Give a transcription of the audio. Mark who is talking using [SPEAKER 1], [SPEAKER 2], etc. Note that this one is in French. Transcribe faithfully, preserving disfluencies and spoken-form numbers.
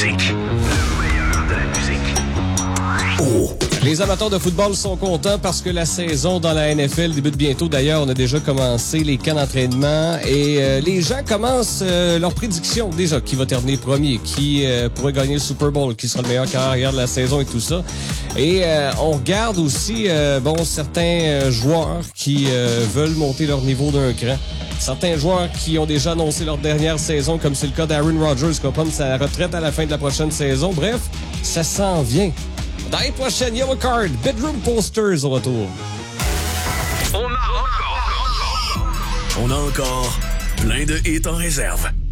[SPEAKER 1] musique. Le meilleur de la musique. Oh!
[SPEAKER 2] Les amateurs de football sont contents parce que la saison dans la N F L débute bientôt. D'ailleurs, on a déjà commencé les camps d'entraînement et euh, les gens commencent euh, leurs prédictions déjà. Qui va terminer premier, qui euh, pourrait gagner le Super Bowl, qui sera le meilleur carrière de la saison et tout ça. Et euh, on regarde aussi euh, bon certains euh, joueurs qui euh, veulent monter leur niveau d'un cran. Certains joueurs qui ont déjà annoncé leur dernière saison, comme c'est le cas d'Aaron Rodgers, qui va prendre sa retraite à la fin de la prochaine saison. Bref, ça s'en vient. Dans les prochaines Yellow Card, Bedroom Posters au retour.
[SPEAKER 1] On a encore,
[SPEAKER 3] On a encore plein de hits en réserve.